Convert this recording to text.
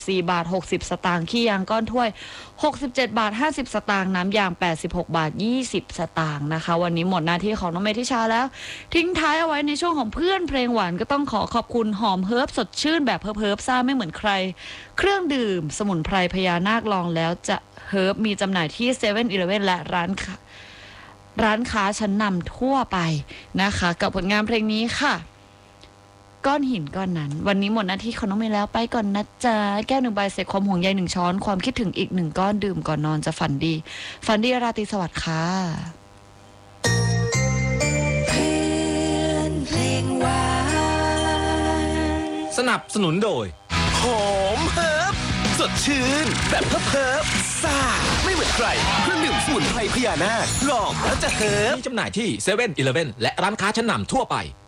4 บาท 60 สตางค์ขี้ยางก้อนถ้วย67 บาท 50 สตางค์น้ำยาง86 บาท 20 สตางค์นะคะวันนี้หมดหน้าที่ของน้องเมธิชาแล้วทิ้งท้ายเอาไว้ในช่วงของเพื่อนเพลงหวานก็ต้องขอขอบคุณหอมเฮิร์บสดชื่นแบบเฮิร์บซ่าไม่เหมือนใครเครื่องดื่มสมุนไพรพญานาคลองแล้วจะเฮิร์บมีจำหน่ายที่ 7-Eleven และร้านค้าชั้นนำทั่วไปนะคะกับผลงานเพลงนี้ค่ะก้อนหินก้อนนั้นวันนี้หมดหน้าที่ของน้องเมย์แล้วไปก่อนนะจ๊ะแก้ว1 ใบเสร็จความห่วงใย1 ช้อนความคิดถึงอีก1 ก้อนดื่มก่อนนอนจะฝันดีราตรีสวัสดิ์ค่ะเพลงหวานสนับสนุนโดยหอมเฮิร์บสดชื่นแบบเฮิร์บซ่าไม่เหมือนใครเครื่องดื่มสมุนไพรพญานาคลองแล้วจะเฮิร์บมีจำหน่ายที่ 7-Eleven และร้านค้าชั้นนำทั่วไป